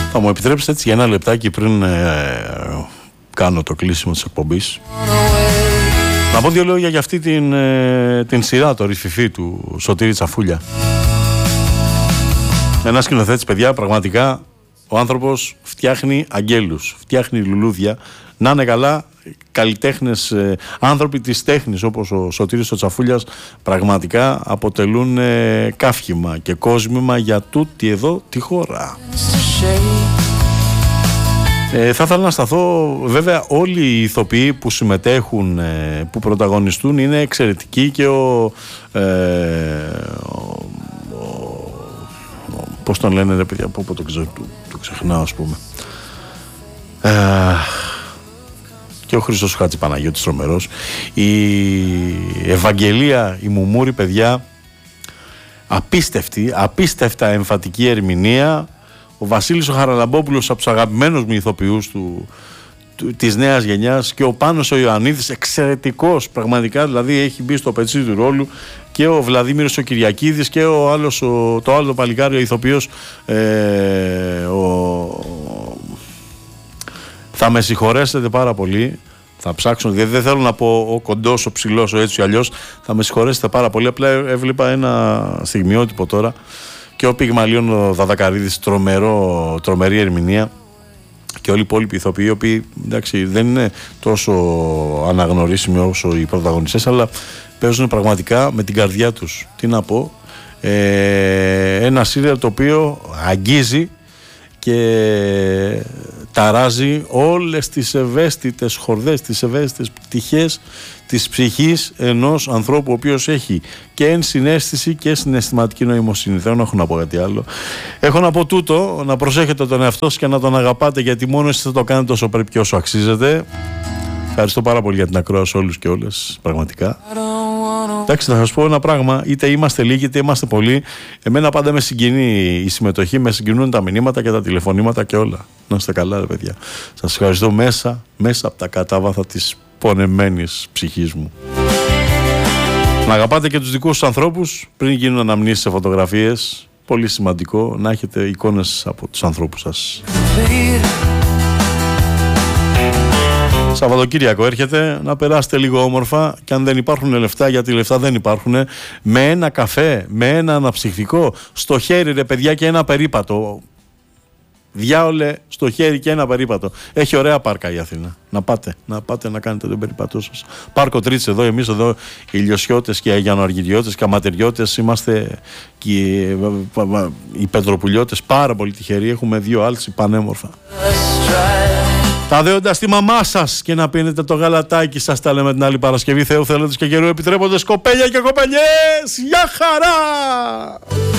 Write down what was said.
Θα μου επιτρέψετε έτσι για ένα λεπτάκι πριν κάνω το κλείσιμο της εκπομπής να πω δύο λόγια για αυτή την σειρά, το ρηφιφί του Σωτήρη Τσαφούλια. Ένας σκηνοθέτης, παιδιά, πραγματικά ο άνθρωπος φτιάχνει αγγέλους, φτιάχνει λουλούδια. Να είναι καλά, καλλιτέχνες, άνθρωποι της τέχνης όπως ο Σωτήρης ο Τσαφούλιας πραγματικά αποτελούν καύχημα και κόσμημα για τούτη εδώ τη χώρα. Θα ήθελα να σταθώ, βέβαια όλοι οι ηθοποιοί που συμμετέχουν, που πρωταγωνιστούν είναι εξαιρετικοί και πώς τον λένε ρε παιδιά, από το ξεχνάω ας πούμε, και ο Χρήστος Χατζηπαναγιώτης τρομερός, η Ευαγγελία η Μουμούρη, παιδιά, απίστευτα εμφατική ερμηνεία. Ο Βασίλης ο Χαραλαμπόπουλος, από τους αγαπημένους μου ηθοποιούς της νέας γενιάς, και ο Πάνος ο Ιωαννίδης, εξαιρετικός πραγματικά, δηλαδή έχει μπει στο πετσί του ρόλου, και ο Βλαδίμηρος ο Κυριακίδης και ο άλλος, το άλλο παλικάρι, ο ηθοποιός, θα με συγχωρέσετε πάρα πολύ, θα ψάξω, γιατί δεν θέλω να πω ο κοντός, ο ψηλός, ο έτσι ή αλλιώς, θα με συγχωρέσετε πάρα πολύ, απλά έβλεπα ένα στιγμιότυπο τώρα, και ο Πυγμαλίων ο Δαδακαρίδης, τρομερή ερμηνεία, και όλοι οι υπόλοιποι ηθοποιοί, οι οποίοι εντάξει, δεν είναι τόσο αναγνωρίσιμοι όσο οι πρωταγωνιστές, αλλά παίζουν πραγματικά με την καρδιά τους. Τι να πω, ένα σύριαλ το οποίο αγγίζει και ταράζει όλες τις ευαίσθητες χορδές, τις ευαίσθητες πτυχές της ψυχής ενός ανθρώπου ο οποίος έχει και ενσυναίσθηση και συναισθηματική νοημοσύνη. Δεν έχω να πω κάτι άλλο. Έχω να πω τούτο, να προσέχετε τον εαυτό σας και να τον αγαπάτε, γιατί μόνο εσείς θα το κάνετε όσο πρέπει και όσο αξίζετε. Ευχαριστώ πάρα πολύ για την ακρόαση όλους και όλες, πραγματικά. Εντάξει, θα σας πω ένα πράγμα, είτε είμαστε λίγοι είτε είμαστε πολλοί, εμένα πάντα με συγκινεί η συμμετοχή, με συγκινούν τα μηνύματα και τα τηλεφωνήματα και όλα. Να είστε καλά ρε παιδιά. Σας ευχαριστώ μέσα από τα κατάβαθα της πονεμένης ψυχής μου. Να αγαπάτε και τους δικούς σας ανθρώπους πριν γίνουν αναμνήσεις σε φωτογραφίες. Πολύ σημαντικό να έχετε εικόνες από τους ανθρώπους σας. Σαββατοκύριακο έρχεται, να περάσετε λίγο όμορφα, και αν δεν υπάρχουν λεφτά, γιατί λεφτά δεν υπάρχουν, με ένα καφέ, με ένα αναψυχτικό στο χέρι ρε παιδιά, και ένα περίπατο. Διάολε, στο χέρι και ένα περίπατο. Έχει ωραία πάρκα η Αθήνα. Να πάτε να κάνετε τον περίπατό σας. Πάρκο Τρίτς εδώ, εμείς εδώ οι Ηλιοσιώτες και οι Αγιανοαργυριώτες και οι Αματεριώτες είμαστε, και οι Πετροπουλιώτες πάρα πολύ τυχεροί. Έχουμε δύο άλτσι πανέμορφα. Τα δέοντα στη μαμά σας και να πίνετε το γαλατάκι σας. Τα λέμε την άλλη Παρασκευή, Θεού θέλοντος και καιρού επιτρέποντες, κοπέλια και κοπελιές. Γεια χαρά!